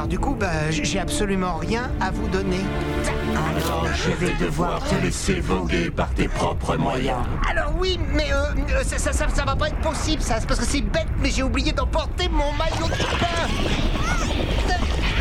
du coup, j'ai absolument rien à vous donner. Alors je vais devoir te laisser voguer par tes propres moyens. Alors oui, mais ça va pas être possible, ça. C'est parce que c'est bête, mais j'ai oublié d'emporter mon maillot de bain.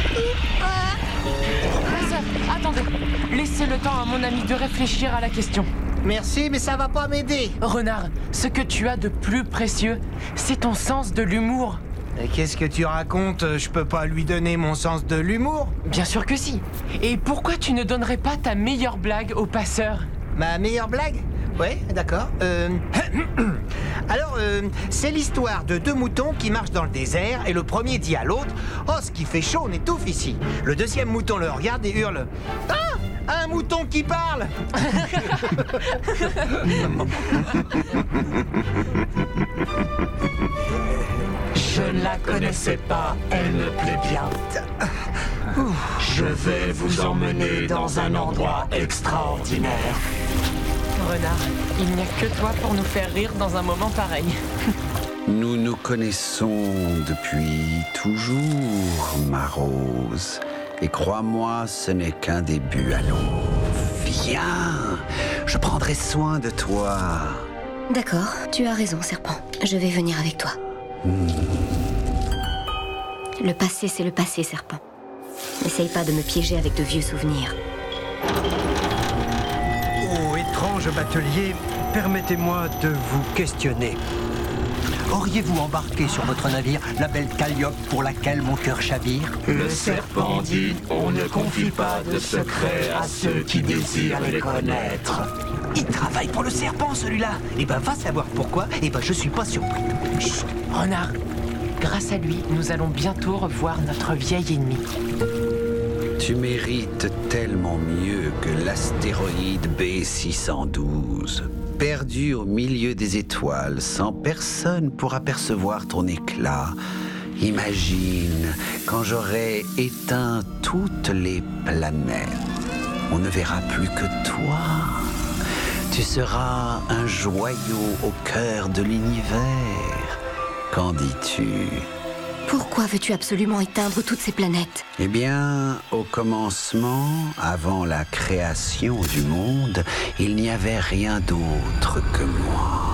Attendez, laissez le temps à mon ami de réfléchir à la question. Merci, mais ça va pas m'aider. Renard, ce que tu as de plus précieux, c'est ton sens de l'humour. Qu'est-ce que tu racontes? Je peux pas lui donner mon sens de l'humour? Bien sûr que si. Et pourquoi tu ne donnerais pas ta meilleure blague au passeur? Ma meilleure blague? Ouais, d'accord. Alors, c'est l'histoire de deux moutons qui marchent dans le désert et le premier dit à l'autre: « Oh, ce qui fait chaud, on étouffe ici. » Le deuxième mouton le regarde et hurle: « Ah, un mouton qui parle !» Je ne la connaissais pas, elle me plaît bien. Je vais vous emmener dans un endroit extraordinaire. Renard, il n'y a que toi pour nous faire rire dans un moment pareil. Nous nous connaissons depuis toujours, ma Rose. Et crois-moi, ce n'est qu'un début. Allons, viens, je prendrai soin de toi. D'accord, tu as raison, serpent. Je vais venir avec toi. Le passé, c'est le passé, serpent. N'essaye pas de me piéger avec de vieux souvenirs. Oh, étrange batelier, permettez-moi de vous questionner. Auriez-vous embarqué sur votre navire la belle Calliope pour laquelle mon cœur chavire? Le serpent dit: on ne confie pas de secrets à ceux qui désirent les connaître. Il travaille pour le serpent, celui-là. Eh ben, va savoir pourquoi. Eh ben, je suis pas surpris. Chut, Renard, grâce à lui, nous allons bientôt revoir notre vieil ennemi. Tu mérites tellement mieux que l'astéroïde B612. Perdu au milieu des étoiles, sans personne pour apercevoir ton éclat. Imagine quand j'aurai éteint toutes les planètes. On ne verra plus que toi. Tu seras un joyau au cœur de l'univers. Qu'en dis-tu ? Pourquoi veux-tu absolument éteindre toutes ces planètes? Eh bien, au commencement, avant la création du monde, il n'y avait rien d'autre que moi.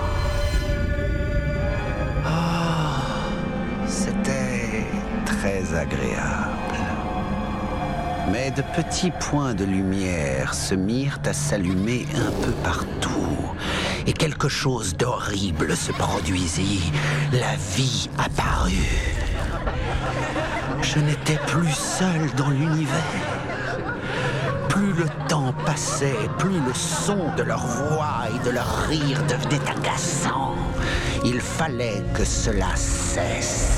C'était très agréable. Mais de petits points de lumière se mirent à s'allumer un peu partout. Et quelque chose d'horrible se produisit. La vie apparut. Je n'étais plus seul dans l'univers. Plus le temps passait, plus le son de leur voix et de leur rire devenait agaçant. Il fallait que cela cesse.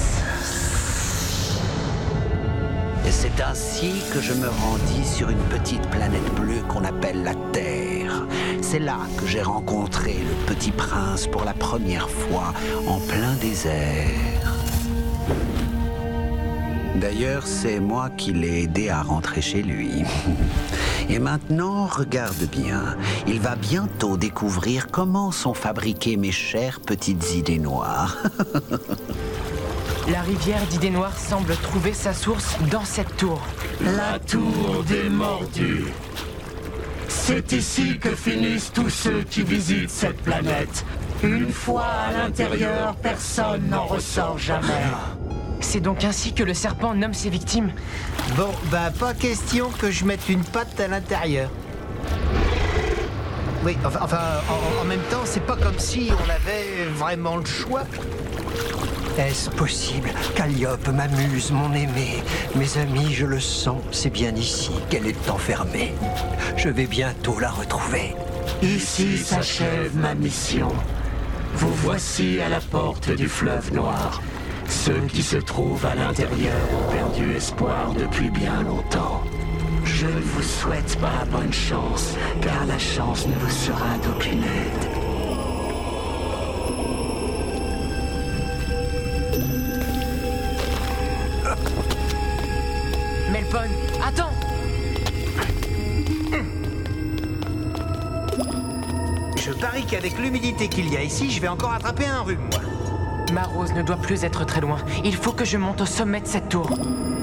Et c'est ainsi que je me rendis sur une petite planète bleue qu'on appelle la Terre. C'est là que j'ai rencontré le petit prince pour la première fois en plein désert. D'ailleurs, c'est moi qui l'ai aidé à rentrer chez lui. Et maintenant, regarde bien, il va bientôt découvrir comment sont fabriquées mes chères petites idées noires. La rivière d'idées noires semble trouver sa source dans cette tour. La tour des mordus. C'est ici que finissent tous ceux qui visitent cette planète. Une fois à l'intérieur, personne n'en ressort jamais. C'est donc ainsi que le serpent nomme ses victimes. Bon, pas question que je mette une patte à l'intérieur. Oui, en même temps, c'est pas comme si on avait vraiment le choix. Est-ce possible? Calliope m'amuse, mon aimé. Mes amis, je le sens, c'est bien ici qu'elle est enfermée. Je vais bientôt la retrouver. Ici s'achève ma mission. Vous voici à la porte du fleuve noir. Ceux qui se trouvent à l'intérieur ont perdu espoir depuis bien longtemps. Je ne vous souhaite pas bonne chance, car la chance ne vous sera d'aucune aide. Melpon, attends! Je parie qu'avec l'humidité qu'il y a ici, je vais encore attraper un rhume, moi. Ma Rose ne doit plus être très loin. Il faut que je monte au sommet de cette tour.